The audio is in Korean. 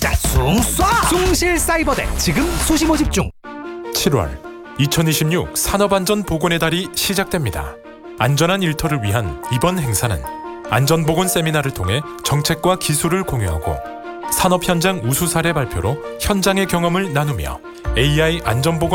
진짜 숭 숭실사이버대 지금 수시 모집 중. 7월 2026 산업안전보건의 달이 시작됩니다. 안전한 일터를 위한 이번 행사는 안전보건 세미나를 통해 정책과 기술을 공유하고 산업 현장 우수 사례 발표로 현장의 경험을 나누며 AI 안전보건